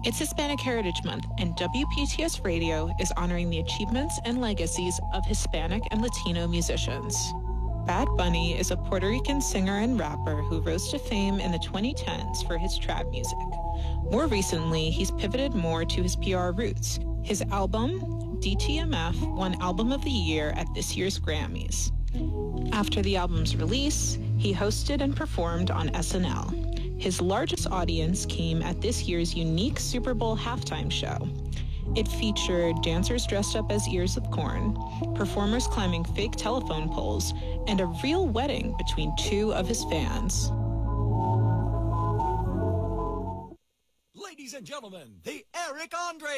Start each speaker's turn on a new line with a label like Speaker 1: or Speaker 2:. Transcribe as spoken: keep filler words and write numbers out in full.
Speaker 1: It's Hispanic Heritage Month, and W P T S Radio is honoring the achievements and legacies of Hispanic and Latino musicians. Bad Bunny is a Puerto Rican singer and rapper who rose to fame in the twenty tens for his trap music. More recently, he's pivoted more to his P R roots. His album, D T M F, won Album of the Year at this year's Grammys. After the album's release, he hosted and performed on S N L. His largest audience came at this year's unique Super Bowl halftime show. It featured dancers dressed up as ears of corn, performers climbing fake telephone poles, and a real wedding between two of his fans.
Speaker 2: Ladies and gentlemen, the Eric Andre